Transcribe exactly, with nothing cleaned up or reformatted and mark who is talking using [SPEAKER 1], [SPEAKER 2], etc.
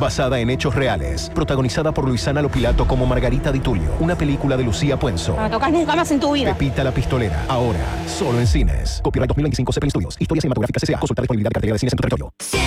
[SPEAKER 1] basada en hechos reales, protagonizada por Luisana Lopilato como Margarita Di Tullio, una película de Lucía Puenzo.
[SPEAKER 2] No me tocas nunca más en tu vida.
[SPEAKER 1] Pepita la Pistolera, ahora, solo en cines. Copyright dos mil veinticinco Zeppelin Studios. Historia cinematográfica C C A. Consultar disponibilidad de cartelera de cines en tu territorio.